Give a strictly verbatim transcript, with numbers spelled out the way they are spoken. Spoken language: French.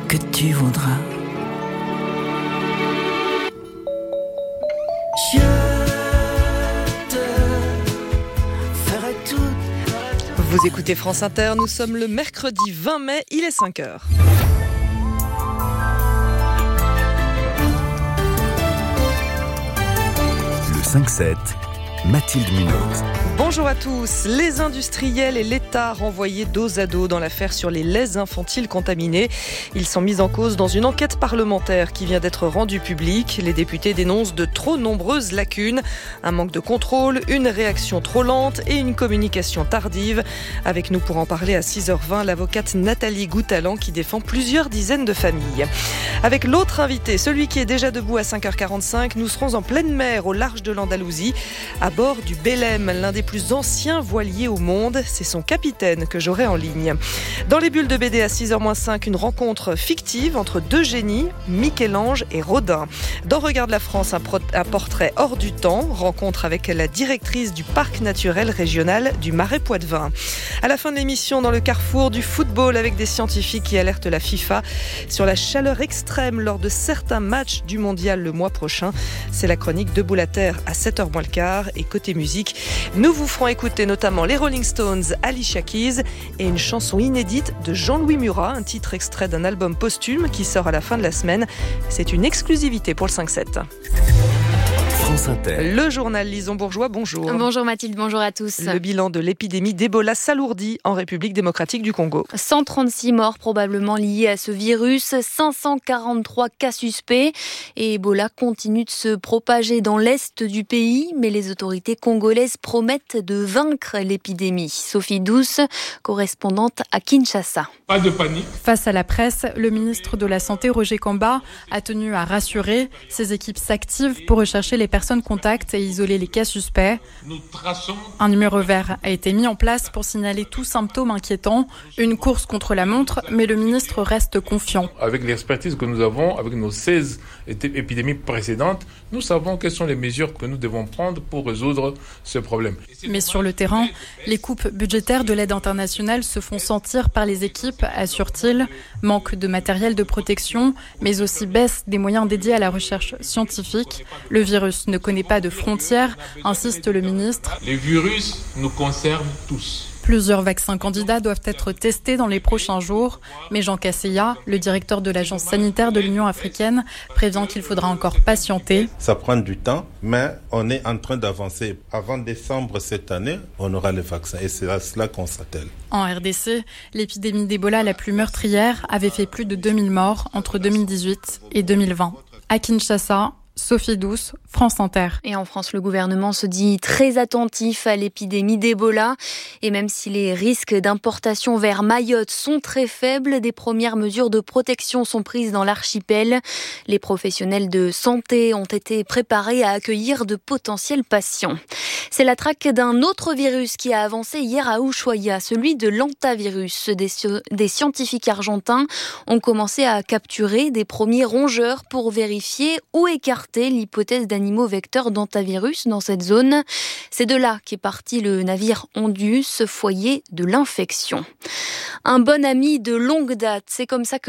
que tu voudras. Je te ferai tout. Vous écoutez France Inter, nous sommes le mercredi vingt mai, il est cinq heures. Le cinq sept, Mathilde Munoz. Bonjour à tous. Les industriels et l'État renvoyés dos à dos dans l'affaire sur les laits infantiles contaminés. Ils sont mis en cause dans une enquête parlementaire qui vient d'être rendue publique. Les députés dénoncent de trop nombreuses lacunes, un manque de contrôle, une réaction trop lente et une communication tardive. Avec nous pour en parler à six heures vingt, l'avocate Nathalie Goutalan qui défend plusieurs dizaines de familles. Avec l'autre invité, celui qui est déjà debout à cinq heures quarante-cinq, nous serons en pleine mer au large de l'Andalousie, à bord du Belém, l'un des plus anciens voiliers au monde. C'est son capitaine que j'aurai en ligne. Dans les bulles de B D à six heures moins cinq, une rencontre fictive entre deux génies, Michel-Ange et Rodin. Dans Regarde la France, un, pro- un portrait hors du temps, rencontre avec la directrice du parc naturel régional du Marais Poitevin. À la fin de l'émission, dans le carrefour du football, avec des scientifiques qui alertent la FIFA sur la chaleur extrême lors de certains matchs du mondial le mois prochain. C'est la chronique de Boule à Terre à sept heures moins le quart. Et côté musique, nous vous ferons écouter notamment les Rolling Stones, Alicia Keys et une chanson inédite de Jean-Louis Murat, un titre extrait d'un album posthume qui sort à la fin de la semaine. C'est une exclusivité pour le cinq sept. France Inter. Le journal Lison Bourgeois, bonjour. Bonjour Mathilde, bonjour à tous. Le bilan de l'épidémie d'Ebola s'alourdit en République démocratique du Congo. cent trente-six morts probablement liés à ce virus, cinq cent quarante-trois cas suspects. Et Ebola continue de se propager dans l'est du pays, mais les autorités congolaises promettent de vaincre l'épidémie. Sophie Douce, correspondante à Kinshasa. Pas de panique. Face à la presse, le ministre de la Santé, Roger Kamba, a tenu à rassurer. Ses équipes s'activent pour rechercher les personnes contacts et isoler les cas suspects. Nous traçons. Un numéro vert a été mis en place pour signaler tout symptôme inquiétant. Une course contre la montre, mais le ministre reste confiant. Avec l'expertise que nous avons, avec nos seize épidémies précédentes, nous savons quelles sont les mesures que nous devons prendre pour résoudre ce problème. Mais sur le terrain, les coupes budgétaires de l'aide internationale se font sentir par les équipes, assure-t-il. Manque de matériel de protection, mais aussi baisse des moyens dédiés à la recherche scientifique. Le virus ne connaît pas de frontières, insiste le ministre. Les virus nous concernent tous. Plusieurs vaccins candidats doivent être testés dans les prochains jours. Mais Jean Casseya, le directeur de l'Agence sanitaire de l'Union africaine, prévient qu'il faudra encore patienter. Ça prend du temps, mais on est en train d'avancer. Avant décembre cette année, on aura les vaccins et c'est à cela qu'on s'attelle. En R D C, l'épidémie d'Ebola la plus meurtrière avait fait plus de deux mille morts entre deux mille dix-huit et deux mille vingt. À Kinshasa, Sophie Douce, France Inter. Et en France, le gouvernement se dit très attentif à l'épidémie d'Ebola. Et même si les risques d'importation vers Mayotte sont très faibles, des premières mesures de protection sont prises dans l'archipel. Les professionnels de santé ont été préparés à accueillir de potentiels patients. C'est la traque d'un autre virus qui a avancé hier à Ushuaia, celui de l'hantavirus. Des, des scientifiques argentins ont commencé à capturer des premiers rongeurs pour vérifier ou écarter l'hypothèse d'animaux vecteurs d'hantavirus dans cette zone. C'est de là qu'est parti le navire Ondius, foyer de l'infection. Un bon ami de longue date, c'est comme ça que